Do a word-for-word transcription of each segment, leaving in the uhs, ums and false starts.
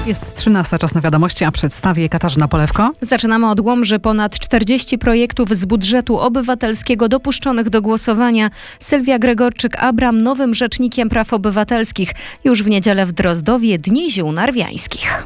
Jest trzynasta, czas na wiadomości, a przedstawi Katarzyna Polewko. Zaczynamy od Łomży. Ponad czterdzieści projektów z budżetu obywatelskiego dopuszczonych do głosowania. Sylwia Gregorczyk-Abram nowym rzecznikiem praw obywatelskich. Już w niedzielę w Drozdowie Dni Ziół Narwiańskich.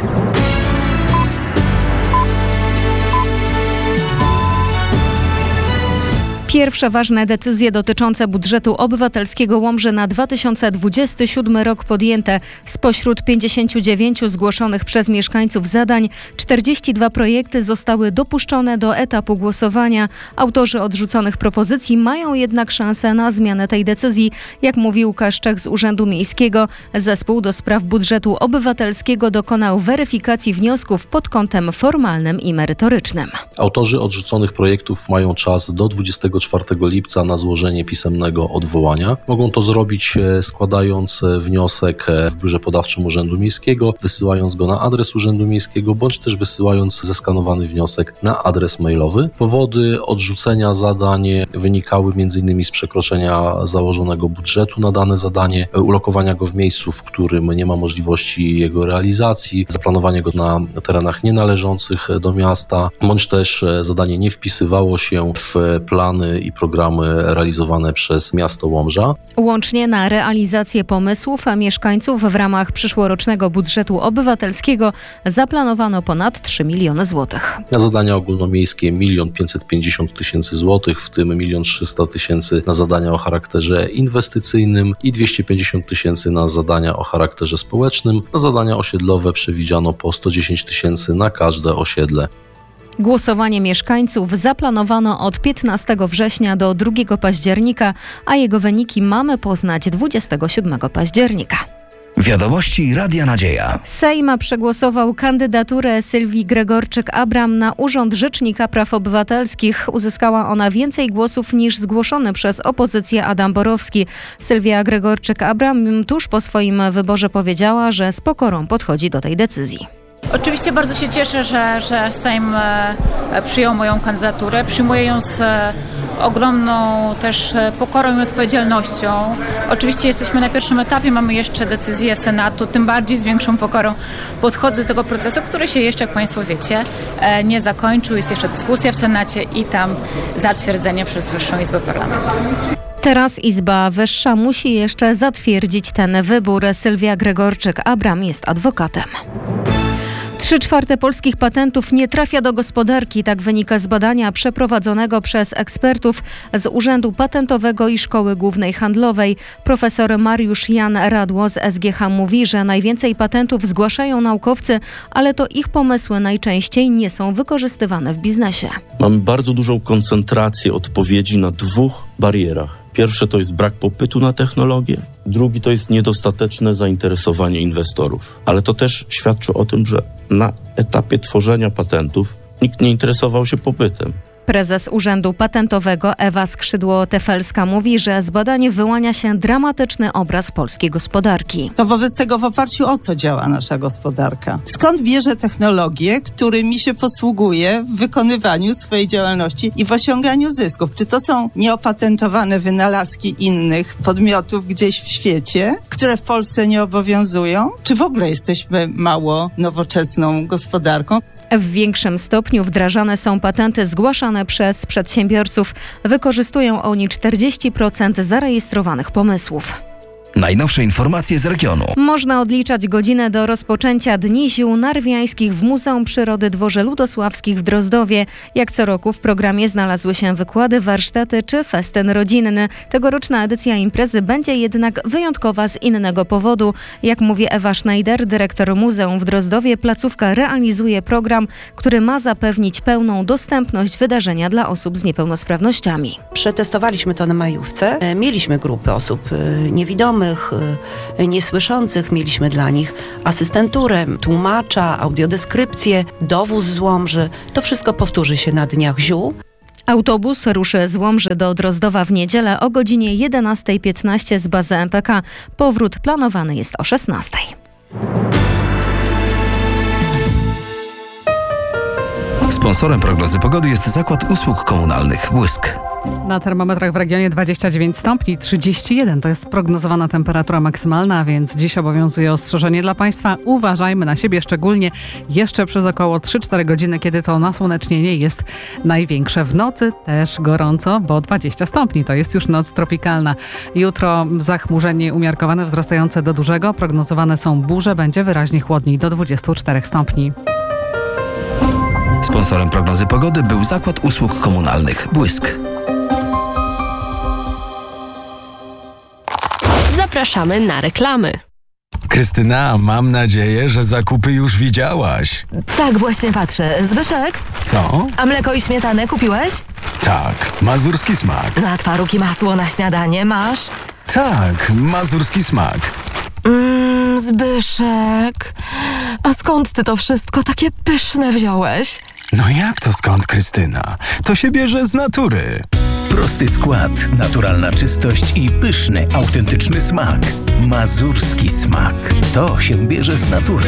Pierwsze ważne decyzje dotyczące budżetu obywatelskiego Łomży na dwa tysiące dwudziesty siódmy rok podjęte. Spośród pięćdziesięciu dziewięciu zgłoszonych przez mieszkańców zadań, czterdzieści dwa projekty zostały dopuszczone do etapu głosowania. Autorzy odrzuconych propozycji mają jednak szansę na zmianę tej decyzji. Jak mówi Łukasz Czech z Urzędu Miejskiego, zespół do spraw budżetu obywatelskiego dokonał weryfikacji wniosków pod kątem formalnym i merytorycznym. Autorzy odrzuconych projektów mają czas do dwudziestego czwartego lipca na złożenie pisemnego odwołania. Mogą to zrobić składając wniosek w biurze podawczym Urzędu Miejskiego, wysyłając go na adres Urzędu Miejskiego, bądź też wysyłając zeskanowany wniosek na adres mailowy. Powody odrzucenia zadań wynikały m.in. z przekroczenia założonego budżetu na dane zadanie, ulokowania go w miejscu, w którym nie ma możliwości jego realizacji, zaplanowania go na terenach nienależących do miasta, bądź też zadanie nie wpisywało się w plany i programy realizowane przez miasto Łomża. Łącznie na realizację pomysłów mieszkańców w ramach przyszłorocznego budżetu obywatelskiego zaplanowano ponad trzy miliony złotych. Na zadania ogólnomiejskie milion pięćset pięćdziesiąt tysięcy złotych, w tym milion trzysta tysięcy na zadania o charakterze inwestycyjnym i dwieście pięćdziesiąt tysięcy na zadania o charakterze społecznym. Na zadania osiedlowe przewidziano po sto dziesięć tysięcy na każde osiedle. Głosowanie mieszkańców zaplanowano od piętnastego września do drugiego października, a jego wyniki mamy poznać dwudziestego siódmego października. Wiadomości Radia Nadzieja. Sejm przegłosował kandydaturę Sylwii Gregorczyk-Abram na Urząd Rzecznika Praw Obywatelskich. Uzyskała ona więcej głosów niż zgłoszony przez opozycję Adam Borowski. Sylwia Gregorczyk-Abram tuż po swoim wyborze powiedziała, że z pokorą podchodzi do tej decyzji. Oczywiście bardzo się cieszę, że, że Sejm przyjął moją kandydaturę. Przyjmuję ją z ogromną też pokorą i odpowiedzialnością. Oczywiście jesteśmy na pierwszym etapie, mamy jeszcze decyzję Senatu, tym bardziej z większą pokorą podchodzę do tego procesu, który się jeszcze, jak Państwo wiecie, nie zakończył. Jest jeszcze dyskusja w Senacie i tam zatwierdzenie przez Wyższą Izbę Parlamentu. Teraz Izba Wyższa musi jeszcze zatwierdzić ten wybór. Sylwia Gregorczyk-Abram jest adwokatem. Trzy czwarte polskich patentów nie trafia do gospodarki, tak wynika z badania przeprowadzonego przez ekspertów z Urzędu Patentowego i Szkoły Głównej Handlowej. Profesor Mariusz Jan Radło z S G H mówi, że najwięcej patentów zgłaszają naukowcy, ale to ich pomysły najczęściej nie są wykorzystywane w biznesie. Mamy bardzo dużą koncentrację odpowiedzi na dwóch barierach. Pierwsze to jest brak popytu na technologię, drugi to jest niedostateczne zainteresowanie inwestorów. Ale to też świadczy o tym, że na etapie tworzenia patentów nikt nie interesował się popytem. Prezes Urzędu Patentowego Ewa Skrzydło-Tefelska mówi, że z badań wyłania się dramatyczny obraz polskiej gospodarki. To wobec tego w oparciu o co działa nasza gospodarka? Skąd bierze technologie, którymi się posługuje w wykonywaniu swojej działalności i w osiąganiu zysków? Czy to są nieopatentowane wynalazki innych podmiotów gdzieś w świecie, które w Polsce nie obowiązują? Czy w ogóle jesteśmy mało nowoczesną gospodarką? W większym stopniu wdrażane są patenty zgłaszane przez przedsiębiorców. Wykorzystują oni czterdzieści procent zarejestrowanych pomysłów. Najnowsze informacje z regionu. Można odliczać godzinę do rozpoczęcia Dni Ziół Narwiańskich w Muzeum Przyrody Dworze Ludosławskich w Drozdowie. Jak co roku w programie znalazły się wykłady, warsztaty czy festyn rodzinny. Tegoroczna edycja imprezy będzie jednak wyjątkowa z innego powodu. Jak mówi Ewa Schneider, dyrektor Muzeum w Drozdowie, placówka realizuje program, który ma zapewnić pełną dostępność wydarzenia dla osób z niepełnosprawnościami. Przetestowaliśmy to na majówce. Mieliśmy grupy osób niewidomych, niesłyszących. Mieliśmy dla nich asystenturę, tłumacza, audiodeskrypcję, dowóz z Łomży. To wszystko powtórzy się na Dniach Ziół. Autobus ruszy z Łomży do Drozdowa w niedzielę o godzinie jedenasta piętnaście z bazy M P K. Powrót planowany jest o szesnastej. Sponsorem prognozy pogody jest Zakład Usług Komunalnych Błysk. Na termometrach w regionie dwadzieścia dziewięć stopni, trzydzieści jeden to jest prognozowana temperatura maksymalna, więc dziś obowiązuje ostrzeżenie dla Państwa. Uważajmy na siebie, szczególnie jeszcze przez około trzy cztery godziny, kiedy to nasłonecznienie jest największe. W nocy też gorąco, bo dwadzieścia stopni to jest już noc tropikalna. Jutro zachmurzenie umiarkowane, wzrastające do dużego. Prognozowane są burze, będzie wyraźnie chłodniej do dwudziestu czterech stopni. Sponsorem prognozy pogody był Zakład Usług Komunalnych Błysk. Zapraszamy na reklamy. Krystyna, mam nadzieję, że zakupy już widziałaś. Tak, właśnie patrzę. Zbyszek? Co? A mleko i śmietanę kupiłeś? Tak, mazurski smak. No a twaróg i masło na śniadanie masz? Tak, mazurski smak. Mmm, Zbyszek. A skąd ty to wszystko takie pyszne wziąłeś? No jak to skąd, Krystyna? To się bierze z natury. Prosty skład, naturalna czystość i pyszny, autentyczny smak. Mazurski smak. To się bierze z natury.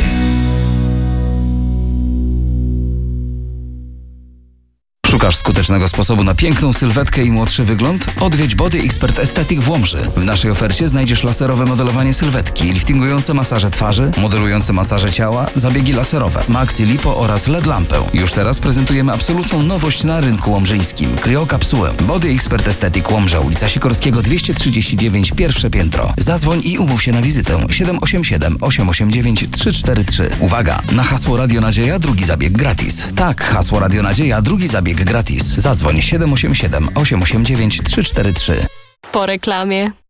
Szukasz skutecznego sposobu na piękną sylwetkę i młodszy wygląd? Odwiedź Body Expert Aesthetic w Łomży. W naszej ofercie znajdziesz laserowe modelowanie sylwetki, liftingujące masaże twarzy, modelujące masaże ciała, zabiegi laserowe, maxi lipo oraz L E D lampę. Już teraz prezentujemy absolutną nowość na rynku łomżyńskim. Kryokapsułę. Body Expert Aesthetic Łomża, ulica Sikorskiego dwieście trzydzieści dziewięć, pierwsze piętro. Zadzwoń i umów się na wizytę siedem osiem siedem, osiem osiem dziewięć, trzy cztery trzy. Uwaga! Na hasło Radio Nadzieja drugi zabieg gratis. Tak, hasło Radio Nadzieja drugi zabieg gratis. Zadzwoń siedem osiem siedem, osiem osiem dziewięć, trzy cztery trzy. Po reklamie.